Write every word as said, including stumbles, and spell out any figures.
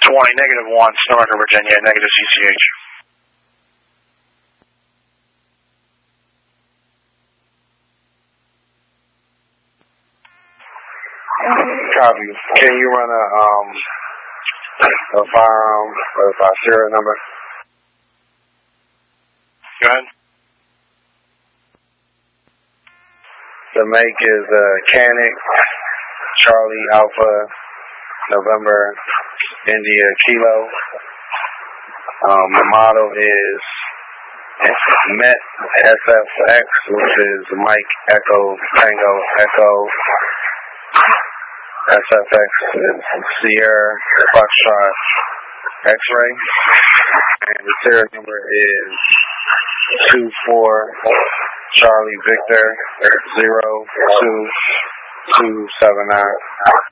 twenty, negative one, Snorkel, Virginia, negative C C H. Copy. Can you run a um a firearm or a serial number? Go ahead. The make is uh, Canic, Charlie Alpha, November, India Kilo. Um, the model is Met S F X, which is Mike Echo Tango Echo. S F X is Sierra Foxtrot X-Ray. And the serial number is two four Charlie Victor zero two two seven nine.